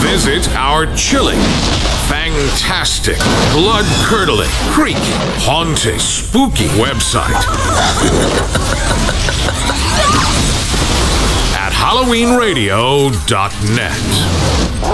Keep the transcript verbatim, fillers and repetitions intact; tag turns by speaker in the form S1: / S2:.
S1: Visit our chilling, fantastic, blood-curdling, creepy, haunting, spooky website at halloween radio dot net.